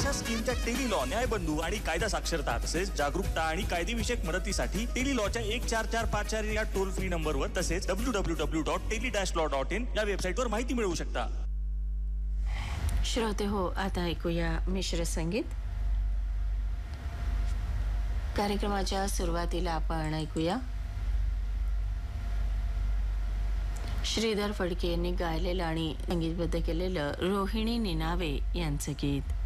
अशा स्कीमच्या tele law, न्यायबंधू आणि कायदा साक्षरता तसेच जागरूकता आणि कायदेविषयक मदतीसाठी टेली लॉच्या 144544 या टोल फ्री नंबरवर तसेच www.tele-law.in या वेबसाईटवर माहिती मिळवू शकता. श्रोते हो, आता ऐकूया मिश्र संगीत. कार्यक्रमाच्या सुरुवातीला आपण ऐकूया श्रीधर फडके यांनी गायलेलं आणि संगीतबद्ध केलेलं रोहिणी निनावे यांचं गीत.